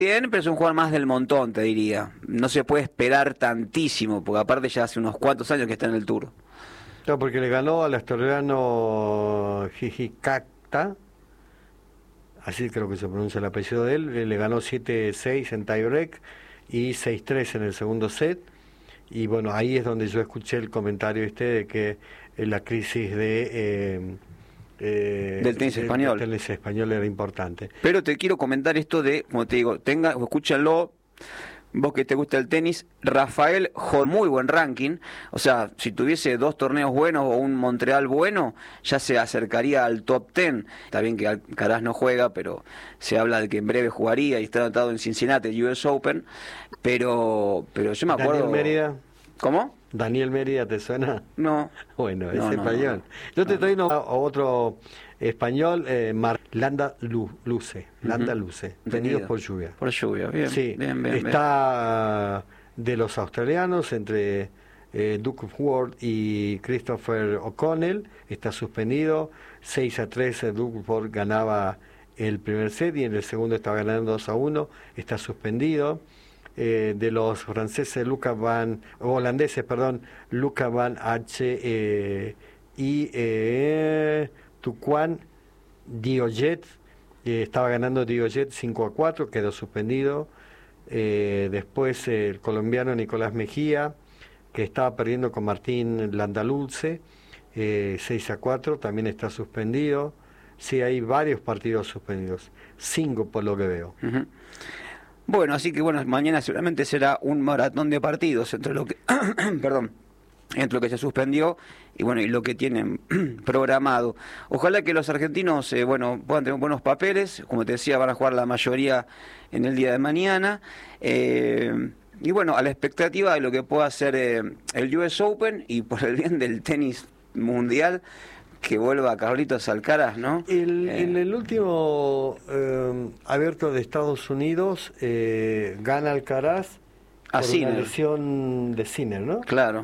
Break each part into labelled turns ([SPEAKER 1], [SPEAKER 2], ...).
[SPEAKER 1] Bien, pero es un jugador más del montón, te diría. No se puede esperar tantísimo, porque aparte ya hace unos cuantos años que está en el Tour.
[SPEAKER 2] No, porque le ganó al australiano Hijikata, así creo que se pronuncia el apellido de él, le ganó 7-6 en tiebreak y 6-3 en el segundo set. Y bueno, ahí es donde yo escuché el comentario de que la crisis
[SPEAKER 1] Del tenis español.
[SPEAKER 2] del tenis español era importante.
[SPEAKER 1] Pero te quiero comentar esto de, como te digo, escúchanlo, vos que te gusta el tenis, Rafael, muy buen ranking, o sea, si tuviese 2 torneos buenos o un Montreal bueno, ya se acercaría al top 10. Está bien que Alcaraz no juega, pero se habla de que en breve jugaría y está anotado en Cincinnati, el US Open, pero yo me acuerdo...
[SPEAKER 2] Daniel Mérida.
[SPEAKER 1] ¿Cómo?
[SPEAKER 2] Daniel Mérida, ¿te suena?
[SPEAKER 1] No.
[SPEAKER 2] Bueno, es
[SPEAKER 1] No,
[SPEAKER 2] español.
[SPEAKER 1] no.
[SPEAKER 2] Yo te traigo otro español, Landa Luce. Landa Luce, venidos por lluvia.
[SPEAKER 1] Por lluvia, bien.
[SPEAKER 2] Sí,
[SPEAKER 1] bien.
[SPEAKER 2] Está de los australianos entre Duke Ward y Christopher O'Connell. Está suspendido. 6-3, Duke Ward ganaba el primer set y en el segundo estaba ganando 2-1. Está suspendido. De los franceses holandeses, Luca Van H y Tucuan Diojet, estaba ganando Diojet 5-4, quedó suspendido. Después el colombiano Nicolás Mejía, que estaba perdiendo con Martín Landalulce, 6-4, también está suspendido. Sí, hay varios partidos suspendidos, 5 por lo que veo.
[SPEAKER 1] Uh-huh. Bueno, así que bueno, mañana seguramente será un maratón de partidos entre lo que entre lo que se suspendió y bueno, y lo que tienen programado. Ojalá que los argentinos puedan tener buenos papeles, como te decía, van a jugar la mayoría en el día de mañana. Y bueno, a la expectativa de lo que pueda hacer el US Open y por el bien del tenis mundial, que vuelva Carlitos Alcaraz, ¿no?
[SPEAKER 2] En el último abierto de Estados Unidos gana Alcaraz por una lesión de Sinner, ¿no?
[SPEAKER 1] Claro.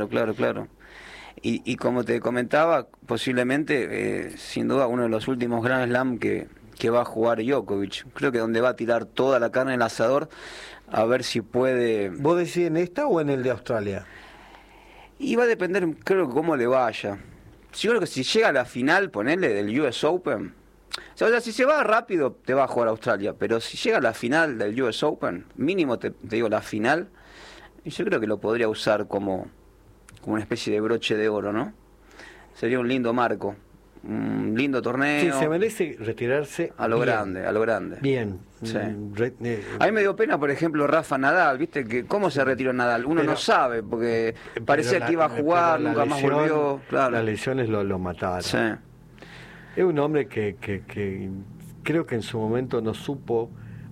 [SPEAKER 1] Y como te comentaba, posiblemente, sin duda, uno de los últimos Grand Slam que va a jugar Djokovic. Creo que donde va a tirar toda la carne en el asador, a ver si puede...
[SPEAKER 2] ¿Vos decís en esta o en el de Australia?
[SPEAKER 1] Y va a depender, creo que cómo le vaya. Yo creo que si llega a la final, ponele, del US Open, o sea, si se va rápido, te va a jugar Australia, pero si llega a la final del US Open, mínimo te digo la final, yo creo que lo podría usar como una especie de broche de oro, ¿no? Sería un lindo marco, un lindo torneo.
[SPEAKER 2] Sí, se merece retirarse
[SPEAKER 1] a lo grande.
[SPEAKER 2] Bien.
[SPEAKER 1] Sí. A mí me dio pena, por ejemplo, Rafa Nadal, ¿viste? Que ¿cómo se retiró Nadal? Uno no sabe, porque parecía que iba a jugar, nunca más volvió. Claro.
[SPEAKER 2] Las lesiones lo mataron.
[SPEAKER 1] Sí.
[SPEAKER 2] Es un hombre que creo que en su momento no supo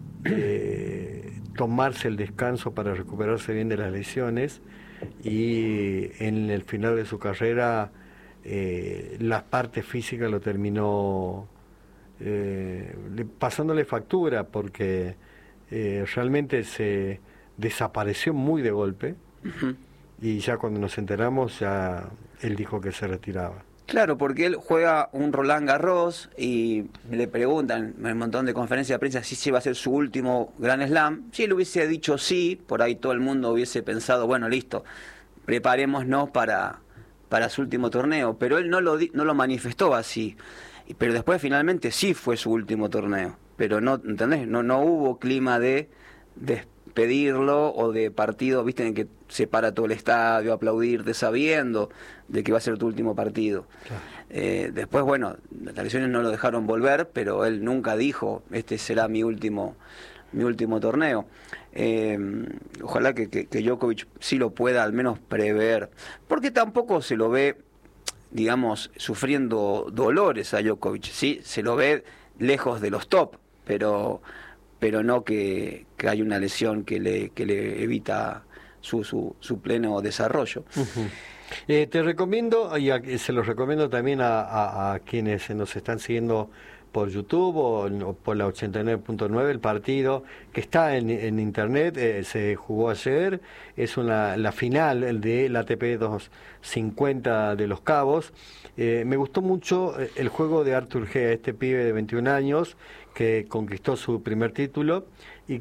[SPEAKER 2] tomarse el descanso para recuperarse bien de las lesiones y en el final de su carrera la parte física lo terminó pasándole factura porque realmente se desapareció muy de golpe.
[SPEAKER 1] Uh-huh.
[SPEAKER 2] Y ya cuando nos enteramos ya él dijo que se retiraba.
[SPEAKER 1] Claro, porque él juega un Roland Garros y le preguntan en un montón de conferencias de prensa si va a ser su último Grand Slam. Si él hubiese dicho sí, por ahí todo el mundo hubiese pensado, bueno, listo, preparémonos para su último torneo. Pero él no lo manifestó así. Pero después finalmente sí fue su último torneo. Pero no, ¿entendés? No hubo clima de despedirlo o de partido, viste, en que se para todo el estadio a aplaudirte sabiendo de que va a ser tu último partido. Claro. Después, bueno, las lesiones no lo dejaron volver, pero él nunca dijo, este será mi último torneo. Ojalá que Djokovic sí lo pueda al menos prever, porque tampoco se lo ve, digamos, sufriendo dolores a Djokovic, ¿sí? Se lo ve lejos de los top, pero no que hay una lesión que le evita su pleno desarrollo.
[SPEAKER 2] Uh-huh. Te recomiendo, y se los recomiendo también a quienes nos están siguiendo por YouTube o por la 89.9, el partido que está en internet, se jugó ayer, es la final del ATP 250 de Los Cabos. Me gustó mucho el juego de Arthur G, este pibe de 21 años que conquistó su primer título y